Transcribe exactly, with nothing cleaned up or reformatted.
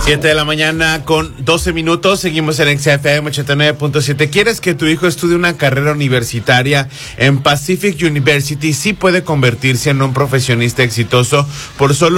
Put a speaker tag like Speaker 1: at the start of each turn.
Speaker 1: Siete de la mañana con doce minutos, seguimos en X F M ochenta y nueve punto siete. ¿Quieres que tu hijo estudie una carrera universitaria en Pacific University? Sí puede convertirse en un profesionista exitoso por solo